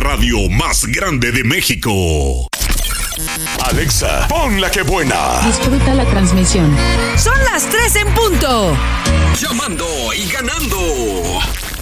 radio más grande de México. Alexa, pon la que buena. Disfruta la transmisión. Son las 3 en punto. Llamando y ganando.